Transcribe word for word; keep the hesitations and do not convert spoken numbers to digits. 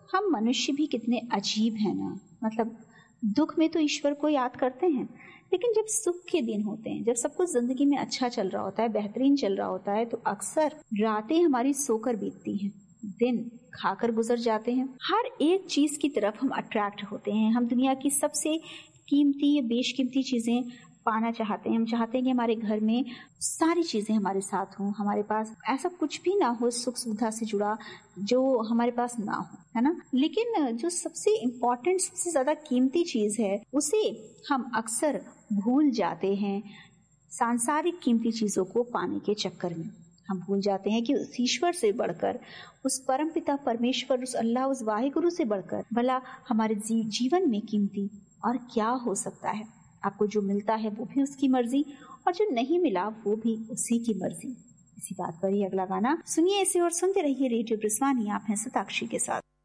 हम मनुष्य भी कितने अजीब हैं ना, मतलब दुख में तो ईश्वर को याद करते हैं, लेकिन जब सुख के दिन होते हैं, जब सब कुछ जिंदगी में अच्छा चल रहा होता है, बेहतरीन चल रहा होता है, तो अक्सर रातें हमारी सोकर बीतती हैं, दिन खाकर गुजर जाते हैं। हर एक चीज की तरफ हम अट्रैक्ट होते हैं। हम दुनिया की सबसे कीमती या बेशकीमती चीजें पाना चाहते हैं। हम चाहते हैं कि हमारे घर में सारी चीजें हमारे साथ हों, हमारे पास ऐसा कुछ भी ना हो सुख सुविधा से जुड़ा जो हमारे पास ना हो, है ना। लेकिन जो सबसे इम्पोर्टेंट, सबसे ज्यादा कीमती चीज है, उसे हम अक्सर भूल जाते हैं सांसारिक कीमती चीजों को पाने के चक्कर में। हम भूल जाते हैं कि उस ईश्वर से बढ़कर, उस परमपिता परमेश्वर, उस अल्लाह, उस वाहिगुरु से बढ़कर भला हमारे जी, जीवन में कीमती और क्या हो सकता है। आपको जो मिलता है वो भी उसकी मर्जी, और जो नहीं मिला वो भी उसी की मर्जी। इसी बात पर ही अगला गाना सुनिए इसे और सुनते रहिए रेडियो ब्रिजवानी। आप हैं सताक्षी के साथ।